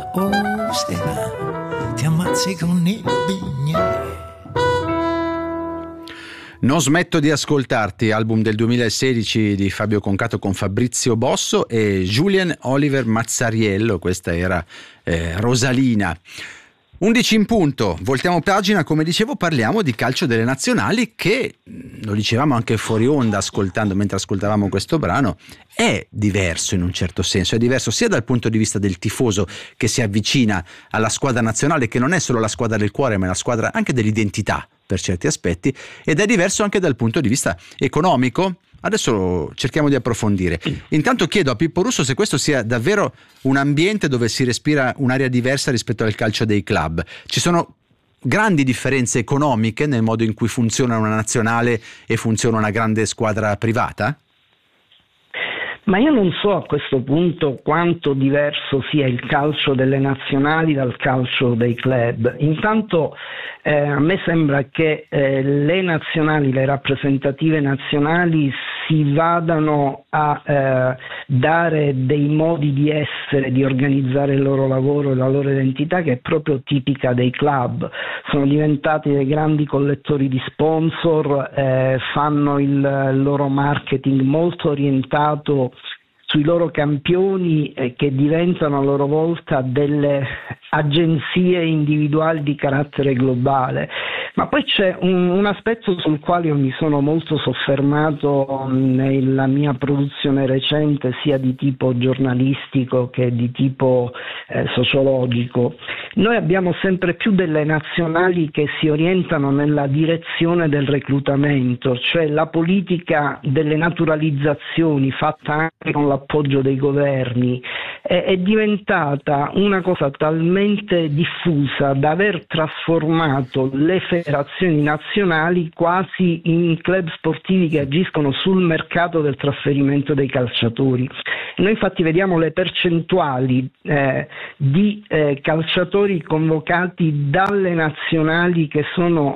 oh Stella, ti ammazzi con il bignè. Non smetto di ascoltarti, album del 2016 di Fabio Concato con Fabrizio Bosso e Julien Oliver Mazzariello, questa era Rosalina. 11 in punto, voltiamo pagina, come dicevo parliamo di calcio delle nazionali che, lo dicevamo anche fuori onda mentre ascoltavamo questo brano, è diverso in un certo senso, è diverso sia dal punto di vista del tifoso che si avvicina alla squadra nazionale, che non è solo la squadra del cuore ma è la squadra anche dell'identità per certi aspetti, ed è diverso anche dal punto di vista economico. Adesso cerchiamo di approfondire. Intanto chiedo a Pippo Russo se questo sia davvero un ambiente dove si respira un'aria diversa rispetto al calcio dei club. Ci sono grandi differenze economiche nel modo in cui funziona una nazionale e funziona una grande squadra privata? Ma io non so a questo punto quanto diverso sia il calcio delle nazionali dal calcio dei club. Intanto a me sembra che le nazionali, le rappresentative nazionali si vadano a dare dei modi di essere, di organizzare il loro lavoro e la loro identità che è proprio tipica dei club. Sono diventati dei grandi collettori di sponsor, fanno il loro marketing molto orientato sui loro campioni che diventano a loro volta delle agenzie individuali di carattere globale. Ma poi c'è un aspetto sul quale io mi sono molto soffermato nella mia produzione recente, sia di tipo giornalistico che di tipo sociologico. Noi abbiamo sempre più delle nazionali che si orientano nella direzione del reclutamento, cioè la politica delle naturalizzazioni fatta anche con l'appoggio dei governi è diventata una cosa talmente diffusa da aver trasformato le federazioni nazionali quasi in club sportivi che agiscono sul mercato del trasferimento dei calciatori. Noi infatti vediamo le percentuali di calciatori convocati dalle nazionali che sono